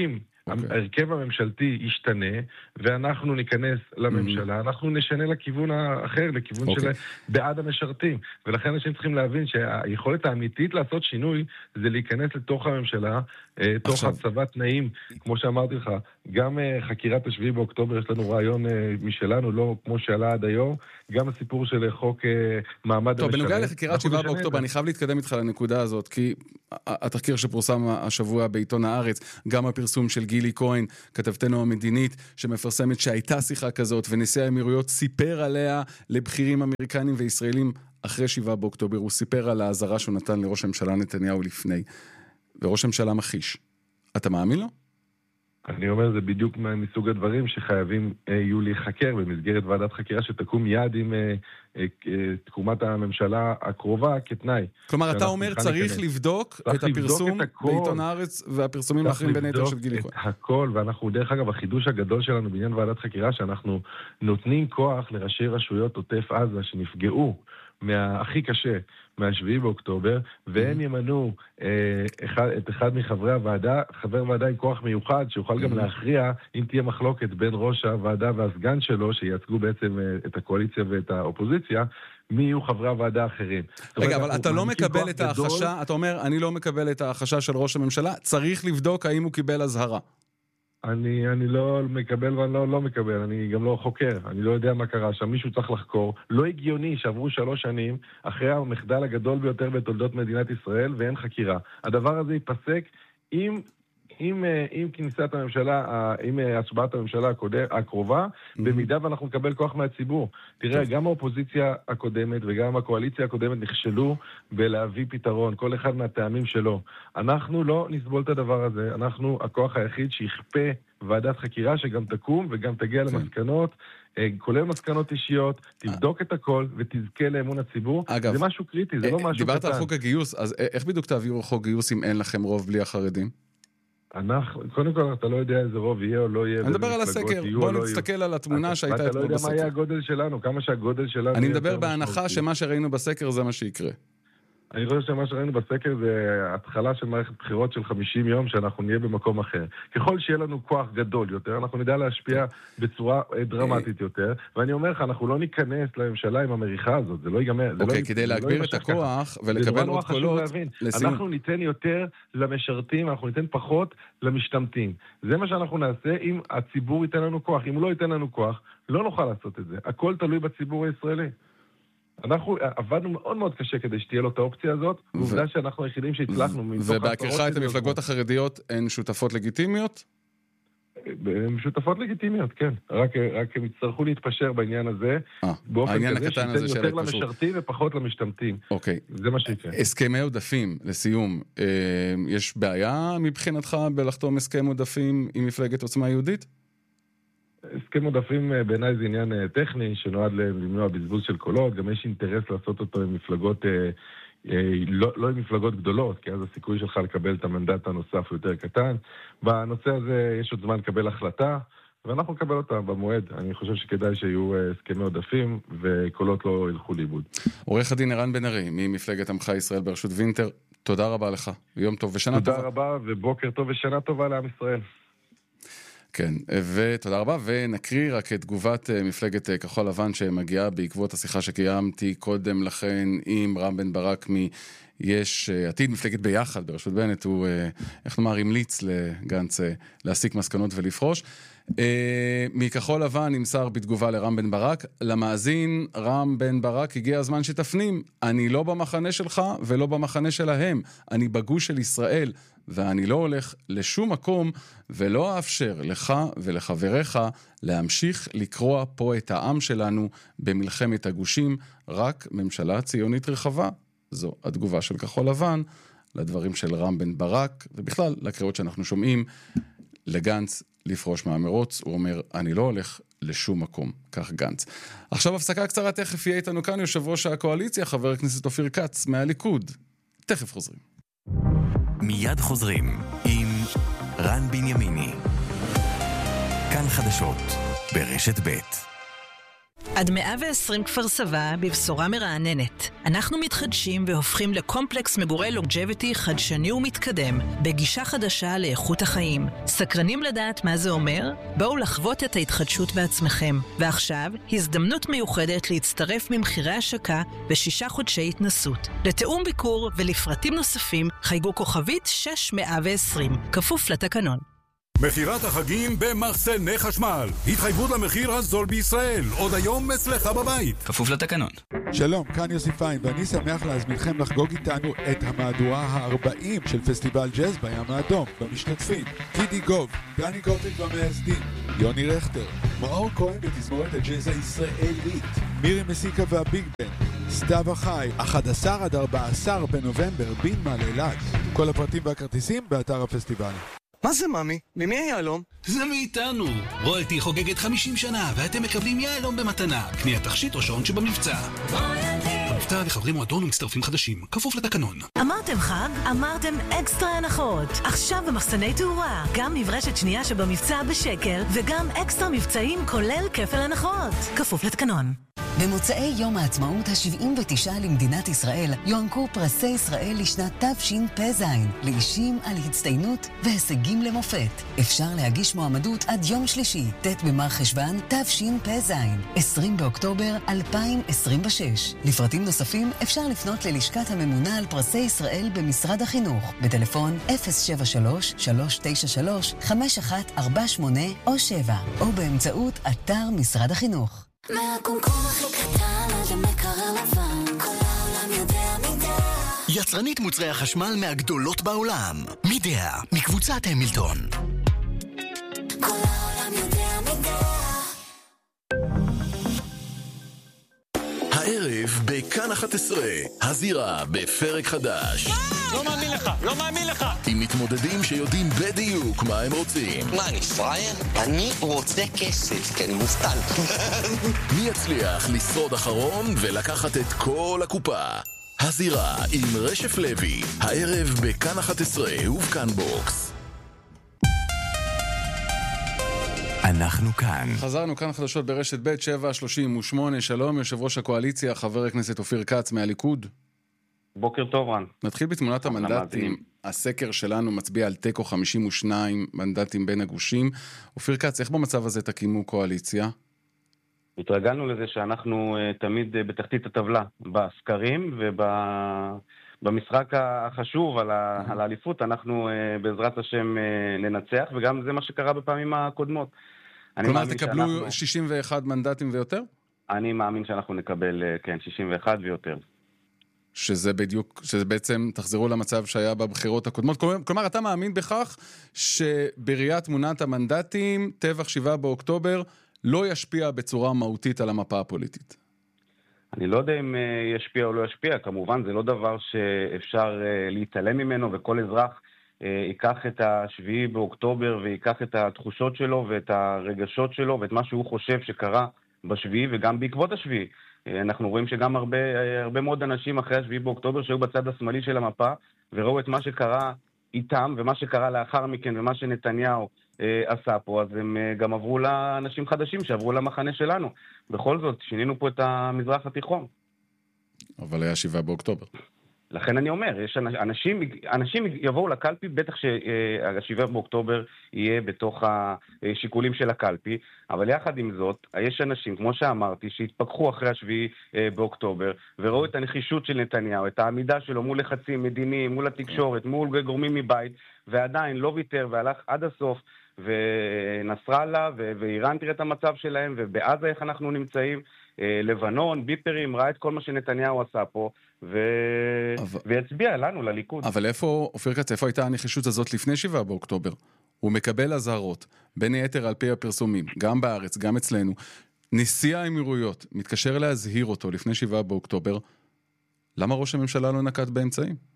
ההרכב הממשלתי ישתנה, ואנחנו ניכנס לממשלה, אנחנו נשנה לכיוון האחר, לכיוון של בעד המשרתים. ולכן אנשים צריכים להבין שהיכולת האמיתית לעשות שינוי, זה להיכנס לתוך הממשלה, תוך הצבת תנאים, כמו שאמרתי לך, גם חקירת השביעי באוקטובר, יש לנו רעיון משלנו, לא כמו שעלה עד היום, גם הסיפור של חוק מעמד המשרת. טוב, בנוגע לחקירת 7 באוקטובר, אני חייב להתקדם איתך לנקודה הזאת, כי התחקיר שפורסם השבוע בעיתון הארץ, גם הפרסום של גילי כהן, כתבתנו המדינית, שמפרסמת שהייתה שיחה כזאת, ונשיא האמירויות סיפר עליה לבכירים אמריקנים וישראלים אחרי 7 באוקטובר. הוא סיפר על ההזרה שהוא נתן לראש הממשלה נתניהו לפני, וראש הממשלה מכחיש. אתה מאמין לו? אני אומר, זה בדיוק מסוג הדברים שחייבים יהיו להיחקר במסגרת ועדת חקירה שתקום מיד עם תקומת הממשלה הקרובה כתנאי. כלומר, אתה אומר צריך לבדוק את הפרסום בעיתון הארץ והפרסומים האחרים בין היתר של גילי כהן. את הכל, ואנחנו דרך אגב, החידוש הגדול שלנו בעניין ועדת חקירה, שאנחנו נותנים כוח לראשי רשויות עוטף עזה שנפגעו הכי קשה, מה-7 באוקטובר, והם ימנו את אחד מחברי הוועדה, חבר ועדה עם כוח מיוחד, שיוכל גם להכריע אם תהיה מחלוקת בין ראש הוועדה והסגן שלו, שייצגו בעצם את הקואליציה ואת האופוזיציה, מי יהיו חברי הוועדה האחרים. רגע, אבל אתה לא מקבל את ההחשה, אתה אומר, אני לא מקבל את ההחשה של ראש הממשלה, צריך לבדוק האם הוא קיבל הזהרה. אני לא מקבל ואני לא מקבל, אני גם לא חוקר, אני לא יודע מה קרה שם, מישהו צריך לחקור. לא הגיוני שעברו 3 שנים אחרי המחדל הגדול ביותר בתולדות מדינת ישראל ואין חקירה. הדבר הזה ייפסק עם כניסת הממשלה, עם הצבעת הממשלה הקרובה, במידה ואנחנו נקבל כוח מהציבור. תראה, גם האופוזיציה הקודמת וגם הקואליציה הקודמת נכשלו בלהביא פתרון, כל אחד מהטעמים שלו. אנחנו לא נסבול את הדבר הזה, אנחנו הכוח היחיד שיכפה ועדת חקירה שגם תקום וגם תגיע למסקנות, כולל מסקנות אישיות, תבדוק את הכל ותזכה לאמון הציבור. זה משהו קריטי, זה לא משהו קטן. דיברת על חוק הגיוס, אז איך בדיוק תעבירו חוק גיוס אם אין לכם רוב בלי החרדים? קודם כל, אתה לא יודע איזה רוב יהיה או לא יהיה. אני מדבר על הסקר, בוא נסתכל על התמונה שהייתה אתמול בסקר. אתה לא יודע מה יהיה הגודל שלנו, כמה שהגודל שלנו... אני מדבר בהנחה שמה שראינו בסקר זה מה שיקרה. אני חושב שמה שראינו בסקר זה התחלה של מערכת בחירות של 50 יום שאנחנו נהיה במקום אחר. ככל שיהיה לנו כוח גדול יותר, אנחנו נדע להשפיע בצורה דרמטית יותר, ואני אומר לך, אנחנו לא ניכנס לממשלה עם המריחה הזאת, זה לא ייגמר. אוקיי, כדי להגביר את הכוח ולקבל עוד קולות... אנחנו ניתן יותר למשרתים, אנחנו ניתן פחות למשתמטים. זה מה שאנחנו נעשה אם הציבור ייתן לנו כוח. אם הוא לא ייתן לנו כוח, לא נוכל לעשות את זה. הכל תלוי בציבור הישראלי. אנחנו עבדנו מאוד מאוד קשה כדי שתהיה לו את האופציה הזאת, ועובדה שאנחנו היחידים שהצלחנו. ובהכרחה את המפלגות החרדיות הן שותפות לגיטימיות? הן שותפות לגיטימיות, כן. רק הם יצטרכו להתפשר בעניין הזה, באופן כזה שייתן יותר למשרתים ופחות למשתמטים. אוקיי. זה מה שיקרה. הסכמי עודפים, לסיום, יש בעיה מבחינתך בלחתום הסכם עודפים עם מפלגת עוצמה יהודית? הסכם עודפים בעיניי זה עניין טכני שנועד למנוע בזבוז של קולות, גם יש אינטרס לעשות אותו עם מפלגות, לא עם מפלגות גדולות, כי אז הסיכוי שלך לקבל את המנדט הנוסף הוא יותר קטן. בנושא הזה יש עוד זמן לקבל החלטה, ואנחנו נקבל אותה במועד. אני חושב שכדאי שיהיו הסכמי עודפים וקולות לא ילכו לאיבוד. עורך הדין ערן בן ארי ממפלגת עמך ישראל בראשות וינטר, תודה רבה לך, ויום טוב ושנה טובה. תודה רבה ובוקר טוב ושנה טובה לעם ישראל. כן, ותודה רבה, ונקריא רק את תגובת מפלגת כחול לבן שמגיעה בעקבות השיחה שקיימתי קודם לכן עם רם בן ברק יש עתיד, מפלגת ביחד בראשות בנט, הוא, איך נאמר, המליץ לגנץ להסיק מסקנות ולפרוש. מכחול לבן נמסר בתגובה לרם בן ברק, למאזין רם בן ברק, הגיע הזמן שתפנים, אני לא במחנה שלך ולא במחנה שלהם, אני בגוש של ישראל, ואני לא הולך לשום מקום ולא אאפשר לך ולחבריך להמשיך לקרוע פה את העם שלנו במלחמת הגושים, רק ממשלה ציונית רחבה. זו התגובה של כחול לבן לדברים של רם בן ברק, ובכלל לקריאות שאנחנו שומעים לגנץ לפרוש מהמרוץ. הוא אומר, אני לא הולך לשום מקום, כך גנץ. עכשיו הפסקה קצרה, תכף יהיה איתנו כאן יושב ראש הקואליציה, חבר הכנסת אופיר כץ מהליכוד. תכף חוזרים. מיד חוזרים עם רן בנימיני. כאן חדשות ברשת ב'. עד 120 כפר סבא בבשורה מרעננת. אנחנו מתחדשים והופכים לקומפלקס מגורי לונג'ביטי חדשני ומתקדם, בגישה חדשה לאיכות החיים. סקרנים לדעת מה זה אומר? בואו לחוות את ההתחדשות בעצמכם. ועכשיו, הזדמנות מיוחדת להצטרף ממחירי השקה ו6 חודשי התנסות. לתאום ביקור ולפרטים נוספים, חייגו כוכבית 6120, כפוף לתקנון. מחירת החגים במחסני חשמל. התחייבות למחיר הזול בישראל. עוד היום אצלך בבית. כפוף לתקנון. שלום, כאן יוסי פיין, ואני שמח להזמינכם לחגוג איתנו את המהדורה ה-40 של פסטיבל ג'אז בים האדום. במשתתפים, קידי גוב, דני גוטליב והמייסדים, יוני רכטר, מאור כהן בתזמורת הג'אז הישראלית, מירי מסיקה והביג בן, סתיו החי, 11 עד 14 בנובמבר, בינמה לאילת. כל הפרטים והכרטיסים באתר הפסטיבל. מה זה ממי? ממי היהלום? זה מאיתנו. רויאלטי חוגגת 50 שנה ואתם מקבלים יהלום במתנה. קניית תכשיט או שעון שבמבצע. המבצע לחברי מועדון ומצטרפים חדשים. כפוף לתקנון. אמרתם חג? אמרתם אקסטרה הנחות. עכשיו במחסני תאורה. גם מברשת שנייה שבמבצע בשקל וגם אקסטרה מבצעים כולל כפל הנחות. כפוף לתקנון. במוצאי יום העצמאות ה-79 למדינת ישראל יוענקו פרסי ישראל לשנת תשפ"ז לאישים על הצטיינות והישגים למופת. אפשר להגיש מועמדות עד יום שלישי, ט' במר חשוון תשפ"ז, 20 באוקטובר 2026. לפרטים נוספים אפשר לפנות ללשכת הממונה על פרסי ישראל במשרד החינוך בטלפון 073-393-5148 או 7 או באמצעות אתר משרד החינוך. מהקומקום הכי קטן עד המקרר לבן, כל העולם יודע מידע. יצרנית מוצרי החשמל מהגדולות בעולם, מידע, מקבוצת המילטון. כל העולם יודע מידע. הערב בכאן 11, הזירה בפרק חדש. לא מאמין לך, לא מאמין לך. עם מתמודדים שיודעים בדיוק מה הם רוצים. מה, אני פראייר? אני רוצה כסף, כי אני מובטל. מי יצליח לשרוד אחרון ולקחת את כל הקופה? הזירה עם רשף לוי, הערב בכאן 11 ובכאן בוקס. אנחנו כאן. חזרנו כאן חדשות ברשת ב' 7:38. שלום, יושב ראש הקואליציה, חבר הכנסת אופיר כץ מהליכוד. בוקר טוב, רן. נתחיל בתמונת המנדטים. הסקר שלנו מצביע על תיקו 52 מנדטים בין הגושים. אופיר כץ, איך במצב הזה תקימו קואליציה? התרגלנו לזה שאנחנו תמיד בתחתית הטבלה, בסקרים ובמשחק החשוב על האליפות, אנחנו בעזרת השם ננצח, וגם זה מה שקרה בפעמים הקודמות. כלומר, תקבלו 61 מנדטים ויותר? אני מאמין שאנחנו נקבל, כן, 61 ויותר. שזה בעצם תחזרו למצב שהיה בבחירות הקודמות. כלומר, אתה מאמין בכך שבראיית תמונת המנדטים, טבח 7 באוקטובר, לא ישפיע בצורה מהותית על המפה הפוליטית? אני לא יודע אם ישפיע או לא ישפיע. כמובן, זה לא דבר שאפשר להתעלם ממנו, וכל אזרח ייקח את ה7 באוקטובר ויקח את התחושות שלו ואת הרגשות שלו ואת מה שהוא חושב שקרה ב7 וגם בעקבות ה7. אנחנו רואים שגם הרבה מאוד אנשים אחרי ה7 באוקטובר שהיו בצד השמאלי של המפה וראו את מה שקרה איתם ומה שקרה לאחר מכן ומה שנתניהו עשה פה, אז הם גם עברו לאנשים חדשים שעברו למחנה שלנו. בכל זאת, שינינו פה את המזרח התיכון. אבל היה 7 באוקטובר. לכן אני אומר, יש אנשים יבואו לקלפי, בטח ש7 באוקטובר יהיה בתוך השיקולים של הקלפי, אבל יחד עם זאת, יש אנשים, כמו שאמרתי, שהתפכחו אחרי ה7 באוקטובר, וראו את הנחישות של נתניהו, את העמידה שלו מול לחצים מדיניים, מול התקשורת, מול גורמים מבית, ועדיין לא ויתר והלך עד הסוף, ונסראללה ואיראן תראה את המצב שלהם, ובעזה איך אנחנו נמצאים, לבנון, ביפרים, ראה את כל מה שנתניהו עשה פה, ויצביע לנו, לליכוד. אבל איפה, אופיר כץ, איפה הייתה הנחישות הזאת לפני 7 באוקטובר? הוא מקבל אזהרות, בין היתר על פי הפרסומים, גם בארץ, גם אצלנו. נשיא האמירויות מתקשר להזהיר אותו לפני 7 באוקטובר, למה ראש הממשלה לא נקט באמצעים?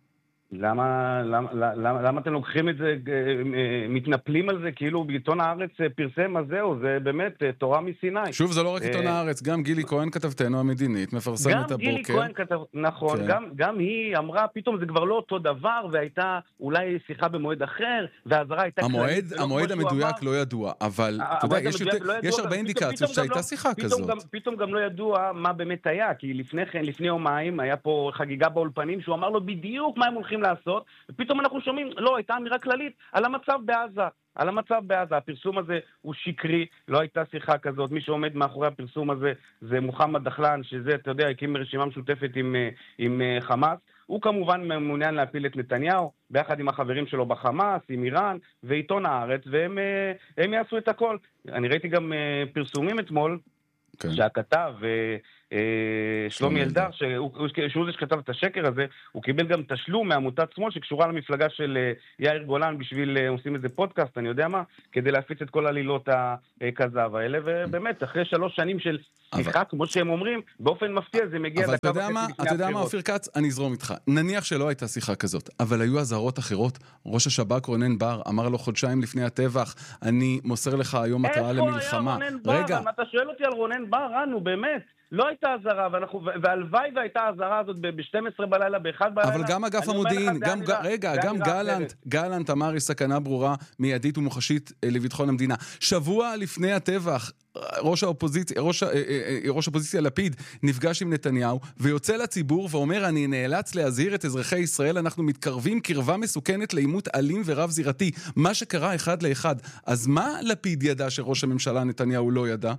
למה אתם לוקחים את זה, מתנפלים על זה, כאילו בעיתון הארץ פרסם, אז זהו, זה באמת תורה מסיני. שוב, זה לא רק עיתון הארץ, גם גילי כהן כתבתנו המדינית, מפרסמת הבוקר. גם גילי כהן כתב, נכון, גם היא אמרה, פתאום זה כבר לא אותו דבר, והייתה אולי שיחה במועד אחר, והזרה הייתה... המועד המדויק לא ידוע, אבל אתה יודע, יש הרבה אינדיקציות שהייתה שיחה כזאת. פתאום גם לא ידוע מה באמת היה, כי לפני יומיים היה פה חגיגה באולפנים, שהוא אמר לו בדיוק מה הם הולכים לעשות, ופתאום אנחנו שומעים, לא, הייתה אמירה כללית על המצב בעזה. על המצב בעזה. הפרסום הזה הוא שקרי, לא הייתה שיחה כזאת. מי שעומד מאחורי הפרסום הזה זה מוחמד דחלן, שזה, אתה יודע, הקים רשימה משותפת עם חמאס. הוא כמובן מעוניין להפיל את נתניהו, ביחד עם החברים שלו בחמאס, עם איראן, ועיתון הארץ, והם יעשו את הכל. אני ראיתי גם פרסומים אתמול, שהכתב שלומי אלדר, שהוא זה שכתב את השקר הזה, הוא קיבל גם תשלום מעמותת שמאל שקשורה למפלגה של יאיר גולן בשביל, עושים איזה פודקאסט, אני יודע מה, כדי להפיץ את כל עלילות הכזב האלה, ובאמת, אחרי 3 שנים של שיחה, כמו שהם אומרים, באופן מפתיע זה מגיע... אבל אתה יודע מה, אופיר כץ, אני אזרום איתך. נניח שלא הייתה שיחה כזאת, אבל היו אזהרות אחרות. ראש השב"כ רונן בר אמר לו חודשיים לפני הטבח, אני מוסר לך היום מטרה למלחמה. רגע, אתה שואל אותי על רונן בר, רנו, באמת. לא הייתה הזרה, והלוואי והייתה הזרה הזאת ב-12 בלילה, ב-1 בלילה. אבל גם אגף המודיעין, גם גלנט אמר יש סכנה ברורה, מיידית ומוחשית לביטחון המדינה. שבוע לפני הטבח, ראש האופוזיציה לפיד נפגש עם נתניהו, ויוצא לציבור ואומר, אני נאלץ להזהיר את אזרחי ישראל, אנחנו מתקרבים קרבה מסוכנת לעימות אלים ורב זירתי. מה שקרה 1 לאחד. אז מה לפיד ידע שראש הממשלה נתניהו לא ידע?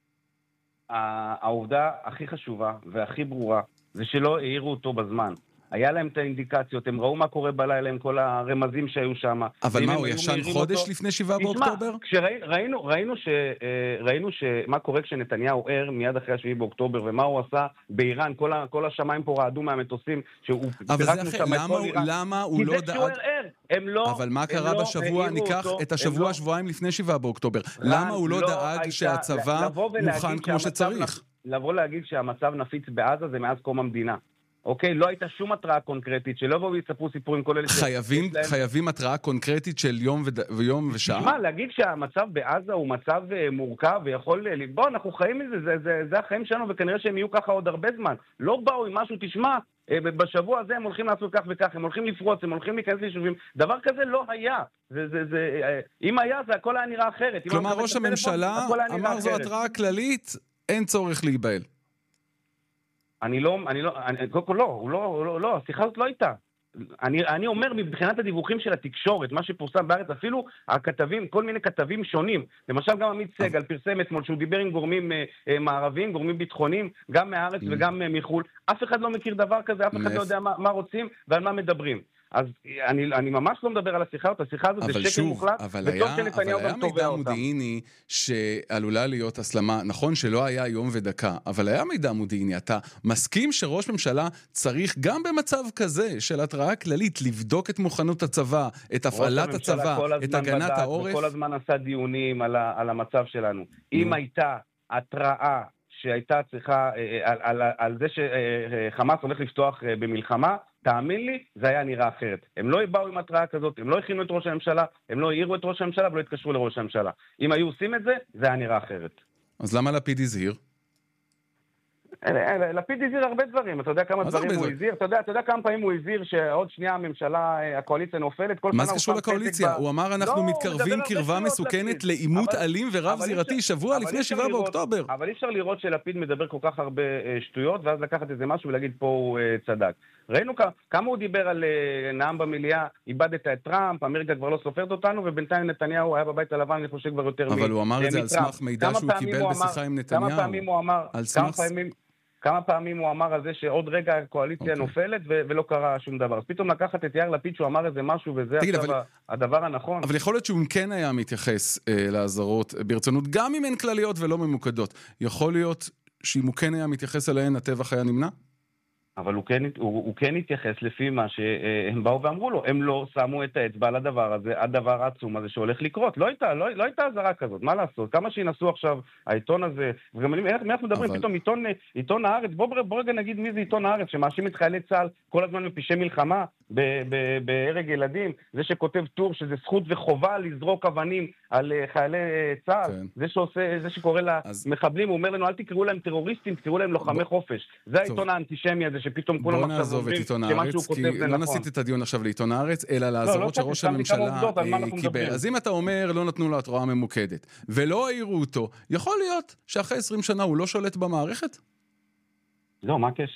העובדה הכי חשובה והכי ברורה זה שלא העירו אותו בזמן. היה להם את האינדיקציות, הם ראו מה קורה בלילה עם כל הרמזים שהיו שם. אבל מה, הוא ישן חודש לפני 7 באוקטובר? ראינו מה קורה כשנתניהו ער מיד אחרי 7 באוקטובר, ומה הוא עשה באיראן, כל השמיים פה רעדו מהמטוסים, אבל זה אחרי, למה הוא לא דאג? אבל מה קרה בשבוע, ניקח את השבוע, שבועיים לפני 7 באוקטובר, למה הוא לא דאג שהצבא מוכן כמו שצריך? לבוא להגיד שהמצב נפיץ בעזה זה מאז קום המדינה. אוקיי, לא הייתה שום התראה קונקרטית, שלא בואו ויספרו סיפורים כל אלה... חייבים התראה קונקרטית של יום ושעה? תשמע, להגיד שהמצב בעזה הוא מצב מורכב ויכול... בוא, אנחנו חיים מזה, זה החיים שלנו, וכנראה שהם יהיו ככה עוד הרבה זמן. לא באו עם משהו, תשמע, בשבוע הזה הם הולכים לעשות כך וכך, הם הולכים לפרוץ, הם הולכים להיכנס ליישובים. דבר כזה לא היה. אם היה, זה הכל היה נראה אחרת. כלומר, ראש הממשלה אמר זו התראה כללית, אין צורך להיבהל. לא, השיחה הזאת לא הייתה. אני אומר מבחינת הדיווחים של התקשורת, מה שפורסם בארץ, אפילו הכתבים, כל מיני כתבים שונים, למשל גם עמית סגל פרסם אתמול שהוא דיבר עם גורמים מערבים, גורמים ביטחוניים, גם מהארץ וגם מחול, אף אחד לא מכיר דבר כזה, אף אחד לא יודע מה רוצים ועל מה מדברים. אז אני ממש לא מדבר על השיחה הזאת זה שקר מוחלט, וטוב שנתניהו גם תובע אותם. אבל היה מידע מודיעיני שעלולה להיות הסלמה, נכון שלא היה יום ודקה, אבל היה מידע מודיעיני, אתה מסכים שראש ממשלה צריך גם במצב כזה של התראה כללית, לבדוק את מוכנות הצבא, את הפעלת הצבא, את הגנת העורף? וכל הזמן עשה דיונים על המצב שלנו. אם הייתה התראה שהייתה צריכה, על זה שחמאס הולך לפתוח במלחמה, תאמין לי, זה היה נראה אחרת. הם לא באו עם התראה כזאת, הם לא הכינו את ראש הממשלה, הם לא העירו את ראש הממשלה ולא התקשרו לראש הממשלה. אם היו עושים את זה, זה היה נראה אחרת. אז למה לפיד הזהיר? לפיד הזהיר הרבה דברים, אתה יודע כמה דברים הוא הזהיר, אתה יודע כמה פעמים הוא הזהיר שעוד שנייה הממשלה, הקואליציה נופלת, מה זה קשור לקואליציה? הוא אמר אנחנו מתקרבים קרבה מסוכנת לעימות אלים ורב זירתי שבוע לפני 7 באוקטובר. אבל אי אפשר לראות שלפיד מדבר כל כך הרבה שטויות, ואז לקחת איזה משהו ולהגיד פה הוא צדק. ראינו כמה הוא דיבר על נאם במליאה, איבדת את טראמפ, אמריקה כבר לא סופרת אותנו, ובינתיים נתניהו היה בבית הלבן, אני חושב כבר יותר אבל הוא אמר את זה על סמך מידע שהוא קיבל בשיחה עם נתניהו. כמה פעמים הוא אמר על זה שעוד רגע הקואליציה נופלת ולא קרה שום דבר. אז פתאום לקחת את יאיר לפיד שהוא אמר איזה משהו וזה עכשיו הדבר הנכון. אבל יכול להיות שהוא כן היה מתייחס לאזהרות ברצונות, גם אם הן כלליות ולא ממוקדות. יכול להיות שאם הוא כן היה מתייחס אליהן, הטבח היה נמנע? אבל הוא כן התייחס לפי מה שהם באו ואמרו לו. הם לא שמו את האצבע על הדבר הזה, הדבר העצום הזה שהולך לקרות. לא הייתה הזרה כזאת, מה לעשות? כמה שינסו עכשיו העיתון הזה, וגם אנחנו מדברים פתאום עיתון הארץ, בוא רגע נגיד מי זה עיתון הארץ, שמאשים את חיילי צה"ל כל הזמן מפשעי מלחמה, בהרג ילדים, זה שכותב טור שזה זכות וחובה לזרוק אבנים על חיילי צה"ל, זה שקורא למחבלים, הוא אומר לנו, אל תקראו להם טרוריסטים, תקראו להם לוחמי חופש. זה העיתון האנטישמי הזה, שפתאום כולם עכשיו אומרים שמה שהוא כותב זה נכון. לא נסיט את הדיון עכשיו לעיתון הארץ, אלא לעזרות שראש הממשלה קיבל. אז אם אתה אומר, לא נתנו לו התראה ממוקדת, ולא העירו אותו, יכול להיות שאחרי 20 שנה הוא לא שולט במערכת? לא, מה הקשר?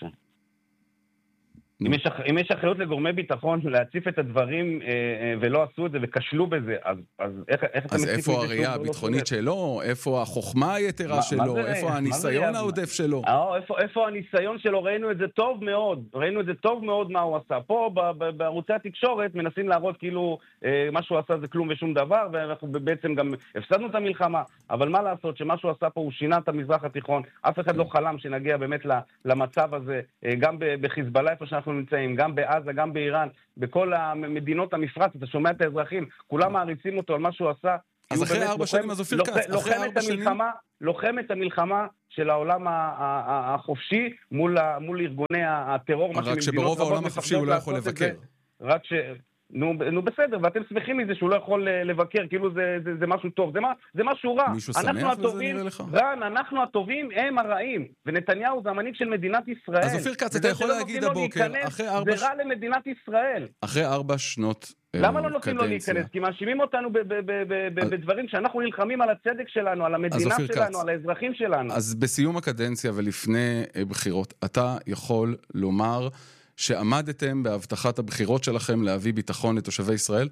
אם יש אחריות לגורמי ביטחון להציף את הדברים ולא עשו את זה וכשלו בזה, אז איך אתה מציף את זה? אז איפה הראייה הביטחונית שלו? איפה החוכמה היתרה שלו? איפה הניסיון העודף שלו? איפה הניסיון שלו? ראינו את זה טוב מאוד. ראינו את זה טוב מאוד מה הוא עשה. פה בערוצי התקשורת מנסים להראות כאילו מה שהוא עשה זה כלום ושום דבר, ואנחנו בעצם גם הפסדנו את המלחמה. אבל מה לעשות שמה שהוא עשה פה הוא שינה את המזרח התיכון. אף אחד לא חלם שנגיע באמת למצב הזה, גם בחיזבאללה איפה שאנחנו נמצאים, גם בעזה, גם באיראן, בכל המדינות המפרץ, אתה שומע את האזרחים, כולם מעריצים אותו על מה שהוא עשה. אז אחרי 4 שנים, אז אופיר כץ, אחרי 4 שנים... לוחם את המלחמה של העולם החופשי מול ארגוני הטרור. רק שברוב העולם החופשי הוא לא יכול לבקר. רק ש... נו בסדר, ואתם שמחים מזה שהוא לא יכול לבקר, כאילו זה משהו טוב, זה משהו רע. מישהו שמח וזה נראה לך? רן, אנחנו הטובים, הם הרעים, ונתניהו זה המנהיג של מדינת ישראל. אז אופיר כץ, אתה יכול להגיד הבוקר, זה רע למדינת ישראל. אחרי 4 שנות למה לא נותנים לו להיכנס? כי מאשימים אותנו בדברים שאנחנו נלחמים על הצדק שלנו, על המדינה שלנו, על האזרחים שלנו. אז בסיום הקדנציה ולפני בחירות, אתה יכול לומר שעמדתם בהבטחת הבחירות שלכם להביא ביטחון לתושבי ישראל?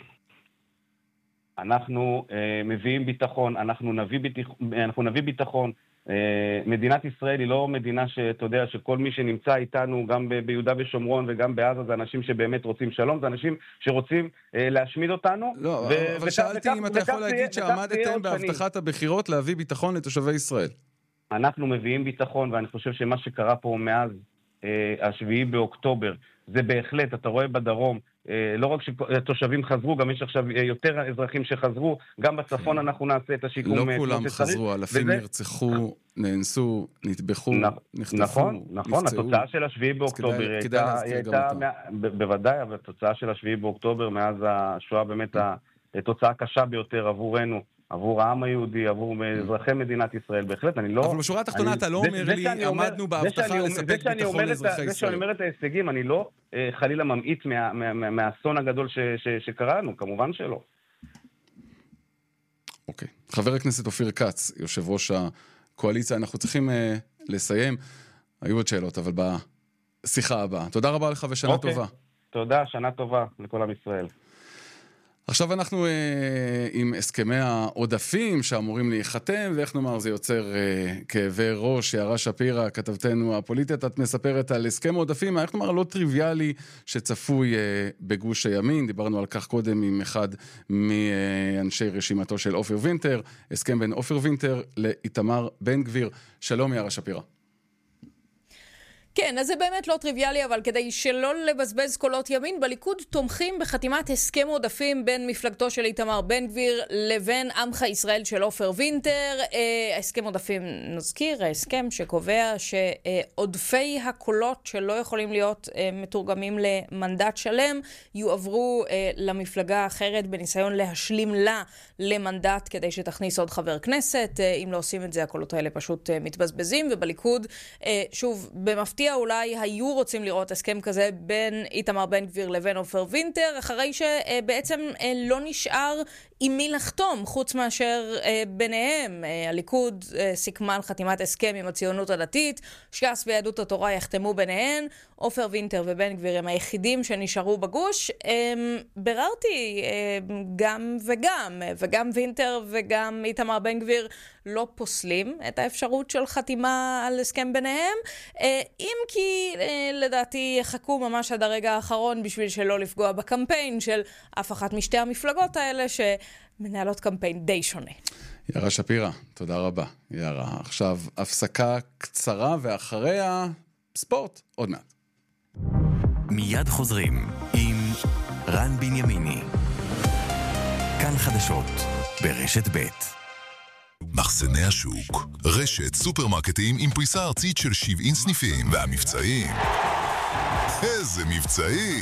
אנחנו מביאים ביטחון, אנחנו נביא ביטחון. מדינת ישראל היא לא מדינה שאתה יודע שכל מי שנמצא איתנו גם ביהודה ושומרון וגם בעזה זה אנשים שבאמת רוצים שלום, זה אנשים שרוצים להשמיד אותנו. לא, אבל שאלתי אם אתה יכול להגיד שעמדתם בהבטחת הבחירות להביא ביטחון לתושבי ישראל. אנחנו מביאים ביטחון, ואני חושב שמה שקרה פה מאז 7 באוקטובר, זה בהחלט, אתה רואה בדרום, לא רק שתושבים חזרו, גם יש עכשיו יותר אזרחים שחזרו, גם בצפון אנחנו נעשה את השיקום. לא כולם חזרו, אלפים נרצחו, נאנסו, נטבחו, נחטפו, נכון, התוצאה של 7 באוקטובר הייתה, בוודאי, אבל התוצאה של 7 באוקטובר מאז השואה באמת התוצאה קשה ביותר עבורנו, עבור העם היהודי, עבור אזרחי מדינת ישראל, בהחלט, אני לא... אבל בשורה התחתונה אתה לא אומר לי, עמדנו בהבטחה לספק ביטחון לאזרחי ישראל. זה שאני אומר את ההישגים, אני לא חלילה ממעיט מהאסון הגדול שקרה לנו, כמובן שלא. אוקיי. חבר הכנסת אופיר כץ, יושב ראש הקואליציה, אנחנו צריכים לסיים. היו עוד שאלות, אבל בשיחה הבאה. תודה רבה לך ושנה טובה. תודה, שנה טובה לכל עם ישראל. עכשיו אנחנו עם הסכמי העודפים שאמורים להיחתם, ואיך נאמר, זה יוצר כאבי ראש. יערה שפירא, כתבתנו הפוליטית, את מספרת על הסכם העודפים, איך נאמר, לא טריוויאלי שצפוי בגוש הימין. דיברנו על כך קודם עם אחד מאנשי רשימתו של אופיר וינטר, הסכם בין אופיר וינטר לאיתמר בן גביר. שלום יערה שפירא. כן, אז זה באמת לא טריוויאלי, אבל כדי שלא לבזבז קולות ימין, בליכוד תומכים בחתימת הסכם עודפים בין מפלגתו של איתמר בן גביר לבין עמך ישראל של אופיר וינטר. הסכם עודפים, נזכיר, ההסכם שקובע שעודפי הקולות שלא יכולים להיות מתורגמים למנדט שלם, יועברו למפלגה האחרת בניסיון להשלים לה למנדט כדי שתכניס עוד חבר כנסת. אם לא עושים את זה, הקולות האלה פשוט מתבזבזים, ובליכוד, שוב, במפתיע אולי היו רוצים לראות הסכם כזה בין איתמר בן גביר לבין אופיר וינטר, אחרי שבעצם לא נשאר עם מי לחתום, חוץ מאשר ביניהם. הליכוד סיכמה על חתימת הסכם עם הציונות הדתית, ש"ס ויהדות התורה יחתמו ביניהן, אופיר וינטר ובן גביר הם היחידים שנשארו בגוש. בררתי גם וגם וינטר וגם איתמר בן גביר לא פוסלים את האפשרות של חתימה על הסכם ביניהם, אם כי לדעתי יחכו ממש עד הרגע האחרון בשביל שלא לפגוע בקמפיין של אף אחת משתי המפלגות האלה שמנהלות קמפיין די שונה. יערה שפירא, תודה רבה. יערה, עכשיו הפסקה קצרה ואחריה ספורט, עוד מעט. מיד חוזרים עם רן בנימיני. כאן חדשות ברשת ב'. מחסני השוק, רשת סופרמרקטים עם פריסה ארצית של 70 סניפים, והמבצעים, איזה מבצעים!